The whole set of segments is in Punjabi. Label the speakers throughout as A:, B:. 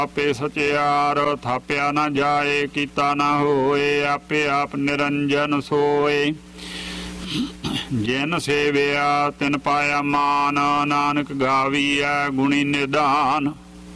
A: ਆਪੇ ਸਚਿਆਰ ਥਾਪਿਆ ਨਾ ਜਾਏ, ਕੀਤਾ ਨਾ ਹੋਏ ਆਪੇ ਆਪ ਨਿਰੰਜਨ ਸੋਏ। ਜਿਨ ਸੇਵਿਆ ਤਿਨ ਪਾਇਆ ਮਾਨ, ਨਾਨਕ ਗਾਵੀਐ ਗੁਣੀ ਨਿਧਾਨ।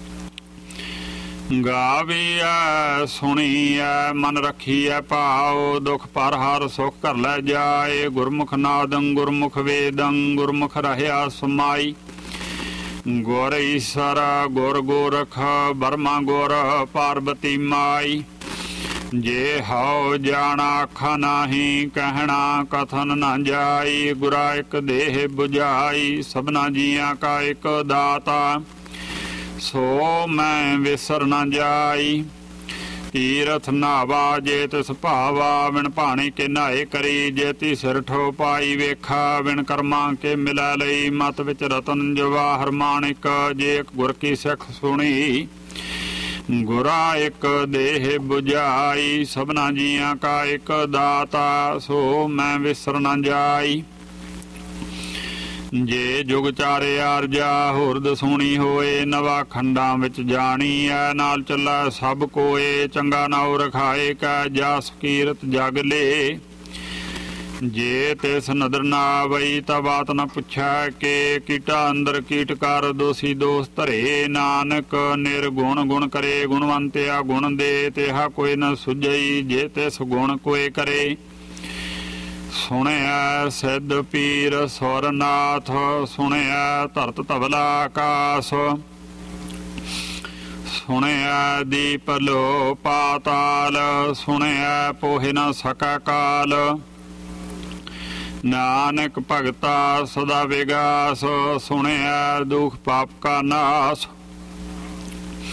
A: ਗਾਵੀਐ ਸੁਣੀਐ ਮਨ ਰੱਖੀਐ ਭਾਉ, ਦੁਖ ਪਰ ਹਰ ਸੁਖ ਘਰ ਲੈ ਜਾਏ। ਗੁਰਮੁਖ ਨਾਦੰ ਗੁਰਮੁਖ ਵੇਦੰ, ਗੁਰਮੁਖ ਰਹਿਆ ਸਮਾਈ। ਗੁਰ ਈਸਰ ਗੁਰ ਗੋਰਖ ਬਰਮਾ ਗੁਰ ਪਾਰਬਤੀ ਮਾਈ। ਜੇ ਹਉ ਜਾਣਾ ਆਖਾ ਨਾਹੀ, ਕਹਿਣਾ ਕਥਨ ਨਾ ਜਾਈ। ਗੁਰਾ ਇੱਕ ਦੇਹ 부ਝਾਈ, ਸਭਨਾ ਜੀਆਂ ਕਾ ਇੱਕ ਦਾਤਾ। ਸੋ ਮੈਂ ਵਿਸਰ ਨਾ ਜਾਈ। ਤੀਰਥ ਨਾਵਾ ਜੇ ਤਿਸ ਭਾਵਾ, ਬਿਨ ਭਾਣੇ ਕੇ ਨਾਏ ਕਰੀ। ਜੇ ਤੀ ਸਿਰ ਠੋ ਪਾਈ ਵੇਖਾ, ਬਿਨ ਕਰਮਾਂ ਕੇ ਮਿਲਾ ਲਈ। ਮਤ ਵਿੱਚ ਰਤਨ ਜਵਾਹਰ ਮਾਣਿਕ, ਜੇ ਇੱਕ ਗੁਰ ਕੀ ਸਿੱਖ ਸੁਣੀ। ਗੁਰਾ ਇੱਕ ਦੇਹ 부ਝਾਈ, ਸਭਨਾ ਜੀਆਂ ਕਾ ਇੱਕ ਦਾਤਾ। ਸੋ ਮੈਂ ਵਿਸਰ ਨਾ ਜਾਈ। ਜੇ ਜੁਗ ਚਾਰੇ ਆਰਜਾ ਹੁਰਦ ਸੁਣੀ ਹੋਏ, ਨਵਾ ਖੰਡਾਂ ਵਿੱਚ ਜਾਣੀ ਐ। ਨਾਲ ਚੱਲਾ ਸਭ ਕੋਏ, ਚੰਗਾ ਨਾਉ ਰਖਾਏ ਕੈ ਜਸ ਕੀਰਤ ਜਗ ਲੇ। ਜੇ ਤਿਸ ਨਦਰ ਨਾ ਆਵਈ, ਤਾਂ ਬਾਤ ਨਾ ਪੁੱਛੈ ਕਿ ਕੀਟਾ ਅੰਦਰ ਕੀਟ ਕਰ। ਦੋਸੀ ਦੋਸ ਧਰੇ, ਨਾਨਕ ਨਿਰਗੁਣ ਗੁਣ ਕਰੇ। ਗੁਣਵੰਤਿਆ ਗੁਣ ਦੇ, ਤਿਹਾ ਕੋਈ ਨ ਸੁਝਈ। ਜੇ ਤਿਸ ਗੁਣ ਕੋਏ ਕਰੇ। ਸੁਣਿਆ ਸਿੱਧ ਪੀਰ ਸੁਰਨਾਥ, ਸੁਣਿਆ ਧਰਤ ਧਵਲਾ ਆਕਾਸ। ਸੁਣਿਆ ਦੀਪ ਲੋ ਪਾਤਾਲ, ਸੁਣਿਆ ਪੋਹਿ ਨ ਸਕਾ ਕਾਲ। ਨਾਨਕ ਭਗਤਾ ਸਦਾ ਵਿਗਾਸ, ਸੁਣਿਆ ਦੁਖ ਪਾਪ ਕਾ ਨਾਸ।